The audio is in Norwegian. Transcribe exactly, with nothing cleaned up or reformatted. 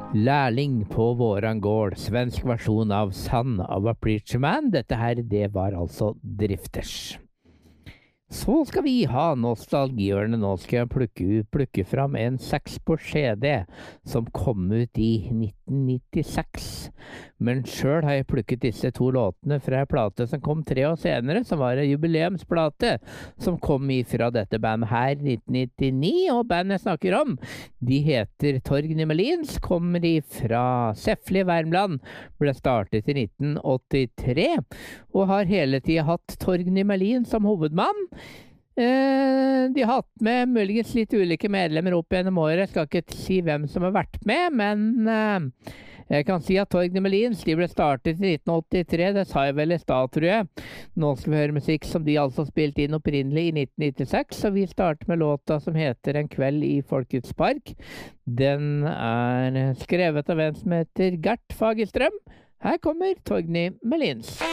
Lærling på våran gård, svensk versjon av Son of a Preacher Man. Dette her, det var altså Drifters. Så skal vi ha nostalgihjørnet. Nå skal jeg plukke, plukke fram en seks på C D som kom ut i nitten nittiseks. Men selv har jeg plukket disse to låtene fra en plate som kom tre år senere, som var en jubileumsplate, som kom ifra dette bandet her i nitten nittini, og bandet jeg snakker om, de heter Torgny Melins, kommer ifra Säffle, Värmland, ble startet i nitten åttitre, og har hele tiden hatt Torgny Melin som hovedmann. Eh, de har hatt med muligens litt ulike medlemmer opp gjennom året. Jeg skal ikke si hvem som har vært med, men eh, jeg kan si at Torgny Melins, de ble startet i nitten åttitre, det sa jeg vel i stad, tror jeg. Nå skal vi høre musikk som de altså spilte inn opprinnelig i nitten nittiseks, og vi starter med låta som heter En kveld i Folkets park. Den er skrevet av en som heter Gert Fagerstrøm. Her kommer Torgny Melins.